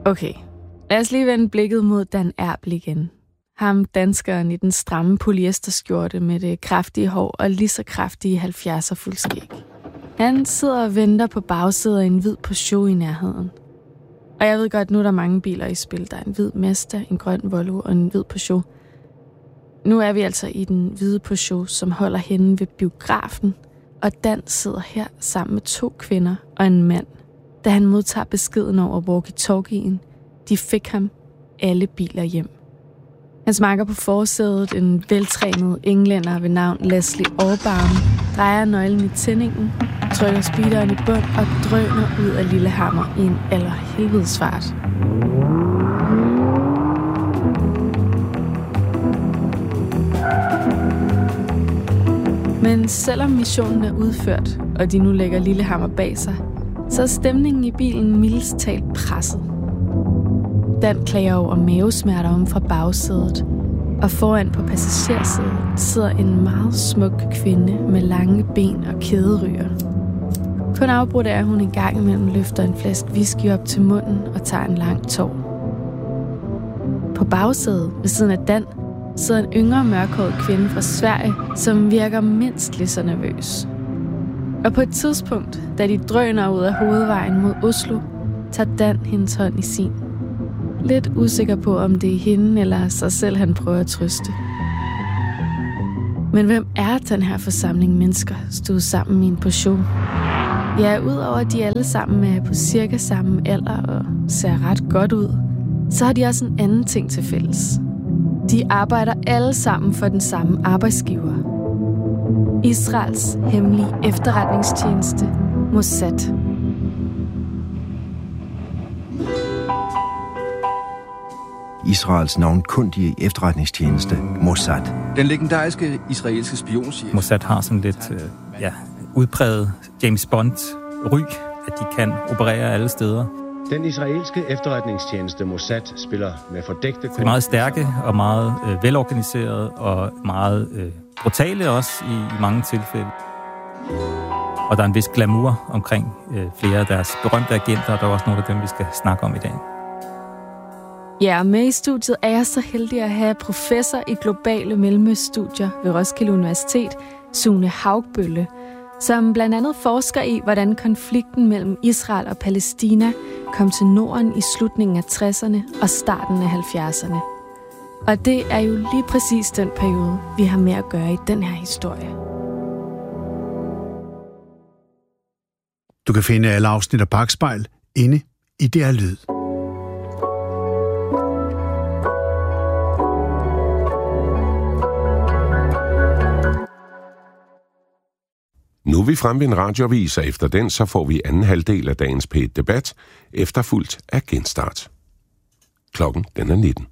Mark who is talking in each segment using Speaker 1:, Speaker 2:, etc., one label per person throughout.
Speaker 1: Okay, lad os lige vende blikket mod Dan Erbl igen. Ham danskeren i den stramme polyesterskjorte med det kraftige hår og lige så kraftige 70'er fuldskæg. Han sidder og venter på bagsædet af en hvid Peugeot i nærheden. Og jeg ved godt, nu er der mange biler i spil. Der er en hvid Mazda, en grøn Volvo og en hvid Peugeot. Nu er vi altså i den hvide Peugeot, som holder henne ved biografen. Og Dan sidder her sammen med 2 kvinder og en mand, da han modtager beskeden over walkie-talkien. De fik ham alle biler hjem. Han smakker på forsædet en veltrænet englænder ved navn Leslie Orbaum, drejer nøglen i tændingen, trykker speederen i bund og drøner ud af Lillehammer i en allerhelvedes fart. Men selvom missionen er udført, og de nu lægger Lillehammer bag sig, så er stemningen i bilen mildest talt presset. Dan klager over mavesmerter om fra bagsædet, og foran på passagersædet sidder en meget smuk kvinde med lange ben og kæderyger. Kun afbrudt er hun en gang imellem løfter en flaske whisky op til munden og tager en lang tår. På bagsædet ved siden af Dan sidder en yngre mørkhåret kvinde fra Sverige, som virker mindst lige så nervøs. Og på et tidspunkt, da de drøner ud af hovedvejen mod Oslo, tager Dan hendes hånd i sin. Lidt usikker på, om det er hende eller sig selv, han prøver at trøste. Men hvem er den her forsamling mennesker, stod sammen i en Peugeot? Ja, udover at de alle sammen er på cirka samme alder og ser ret godt ud, så har de også en anden ting til fælles. De arbejder alle sammen for den samme arbejdsgiver. Israels hemmelige efterretningstjeneste, Mossad.
Speaker 2: Israels navnkundige efterretningstjeneste, Mossad.
Speaker 3: Den legendariske israelske spionchef.
Speaker 4: Mossad har sådan lidt udpræget James Bond-ry, at de kan operere alle steder.
Speaker 5: Den israelske efterretningstjeneste Mossad spiller med fordækte...
Speaker 4: Det er meget stærke og meget velorganiseret og meget brutale også i mange tilfælde. Og der er en vis glamour omkring flere af deres berømte agenter, og der er også nogle af dem, vi skal snakke om i dag.
Speaker 1: Ja, med i studiet er jeg så heldig at have professor i globale mellemøststudier ved Roskilde Universitet, Sune Haugbølle, som blandt andet forsker i, hvordan konflikten mellem Israel og Palæstina kom til Norden i slutningen af 60'erne og starten af 70'erne. Og det er jo lige præcis den periode, vi har med at gøre i den her historie.
Speaker 6: Du kan finde alle afsnit af Bakspejl inde i DR Lyd.
Speaker 7: Nu er vi fremme ved en radioavis, og efter den så får vi anden halvdel af dagens P1-debat, efterfulgt af genstart. Klokken den er 19.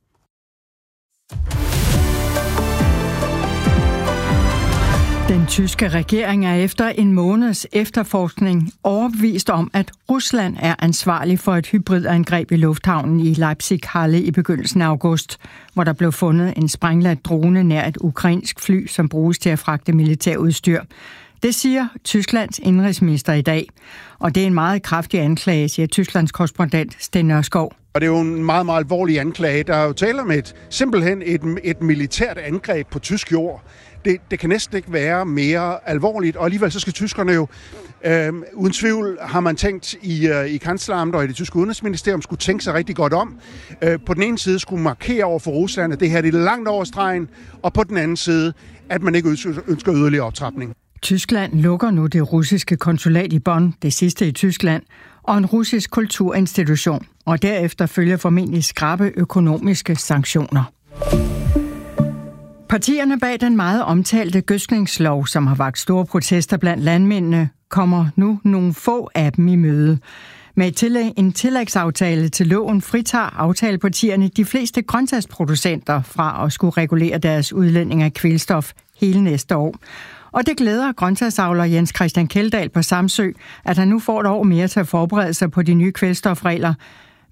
Speaker 8: Den tyske regering er efter en måneds efterforskning overbevist om, at Rusland er ansvarlig for et hybridangreb i lufthavnen i Leipzig-Halle i begyndelsen af august, hvor der blev fundet en sprænglagt drone nær et ukrainsk fly, som bruges til at fragte militærudstyr. Det siger Tysklands indrigsminister i dag, og det er en meget kraftig anklage, siger Tysklands korrespondent Sten Nørskov.
Speaker 9: Og det er jo en meget, meget alvorlig anklage. Der er jo tale om simpelthen et militært angreb på tysk jord. Det kan næsten ikke være mere alvorligt, og alligevel så skal tyskerne jo, uden tvivl har man tænkt i Kanzleramt og i det tyske udenrigsministerium, skulle tænke sig rigtig godt om. På den ene side skulle markere over for Rusland, at det her det er langt over stregen, og på den anden side, at man ikke ønsker yderligere optrapning.
Speaker 8: Tyskland lukker nu det russiske konsulat i Bonn, det sidste i Tyskland, og en russisk kulturinstitution, og derefter følger formentlig skrappe økonomiske sanktioner. Partierne bag den meget omtalte gødskningslov, som har vakt store protester blandt landmændene, kommer nu nogle få af dem i møde. Med en tillægsaftale til loven fritager aftalepartierne de fleste grøntsagsproducenter fra at skulle regulere deres udledning af kvælstof hele næste år. Og det glæder grøntsagsavler Jens Christian Kjeldahl på Samsø, at han nu får et år mere til at forberede sig på de nye kvælstofregler.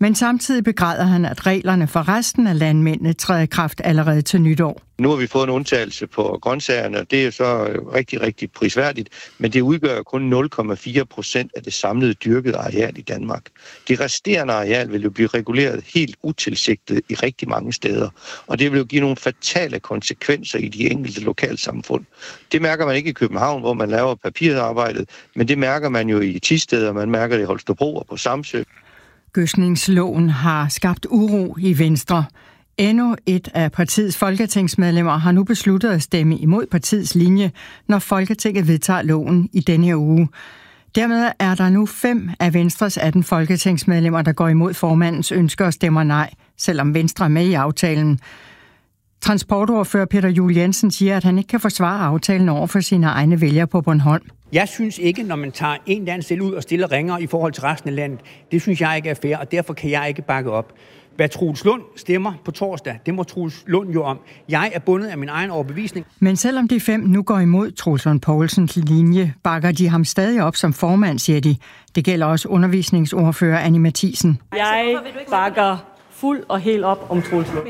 Speaker 8: Men samtidig begræder han, at reglerne for resten af landmændene træder i kraft allerede til nytår.
Speaker 10: Nu har vi fået en undtagelse på grøntsagerne, og det er så rigtig, rigtig prisværdigt, men det udgør kun 0,4% af det samlede dyrkede areal i Danmark. Det resterende areal vil jo blive reguleret helt utilsigtet i rigtig mange steder, og det vil jo give nogle fatale konsekvenser i de enkelte lokalsamfund. Det mærker man ikke i København, hvor man laver papirarbejdet, men det mærker man jo i Thisted, og man mærker det i Holstebro og på Samsø.
Speaker 8: Gødskningsloven har skabt uro i Venstre. Endnu et af partiets folketingsmedlemmer har nu besluttet at stemme imod partiets linje, når Folketinget vedtager loven i denne her uge. Dermed er der nu 5 af Venstres 18 folketingsmedlemmer, der går imod formandens ønsker og stemmer nej, selvom Venstre er med i aftalen. Transportordfører Peter Juel Jensen siger, at han ikke kan forsvare aftalen over for sine egne vælgere på Bornholm.
Speaker 11: Jeg synes ikke, når man tager en land selv ud og stiller ringer i forhold til resten af landet, det synes jeg ikke er fair, og derfor kan jeg ikke bakke op. Hvad Troels Lund stemmer på torsdag, det må Troels Lund jo om. Jeg er bundet af min egen overbevisning.
Speaker 8: Men selvom de 5 nu går imod Troels Lund Poulsens linje, bakker de ham stadig op som formand, siger de. Det gælder også undervisningsordfører Annie Matthiesen.
Speaker 12: Jeg bakker fuld og helt op om Troels Lund.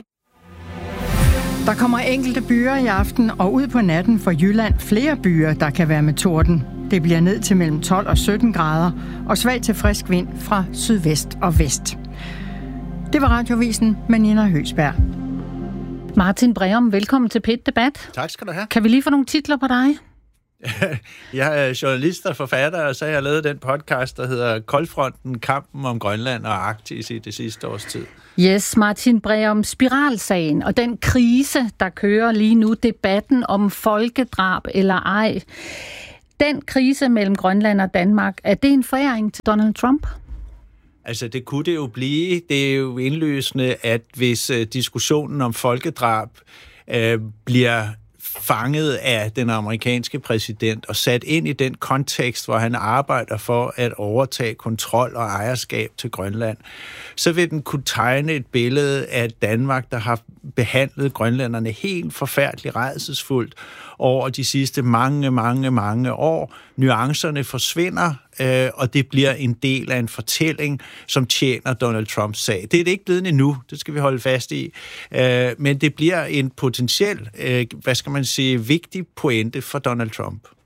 Speaker 8: Der kommer enkelte byer i aften og ud på natten for Jylland flere byer, der kan være med torden. Det bliver ned til mellem 12 og 17 grader og svag til frisk vind fra sydvest og vest. Det var Radiovisen med Nina Høgsberg.
Speaker 13: Martin Breum, velkommen til P1 Debat.
Speaker 14: Tak skal du have.
Speaker 13: Kan vi lige få nogle titler på dig?
Speaker 14: Jeg er journalist og forfatter, og så har jeg lavet den podcast, der hedder Koldfronten, kampen om Grønland og Arktis i det sidste års tid.
Speaker 13: Yes, Martin Breum, spiralsagen og den krise, der kører lige nu, debatten om folkedrab eller ej. Den krise mellem Grønland og Danmark, er det en foræring til Donald Trump?
Speaker 14: Altså, det kunne det jo blive. Det er jo indløsende, at hvis diskussionen om folkedrab bliver fanget af den amerikanske præsident og sat ind i den kontekst, hvor han arbejder for at overtage kontrol og ejerskab til Grønland, så vil den kunne tegne et billede af Danmark, der har behandlet grønlænderne helt forfærdeligt rædselsfuldt over de sidste mange år. Nuancerne forsvinder, og det bliver en del af en fortælling, som tjener Donald Trumps sag. Det er det ikke blevet endnu, det skal vi holde fast i, men det bliver en potentiel, vigtig pointe for Donald Trump.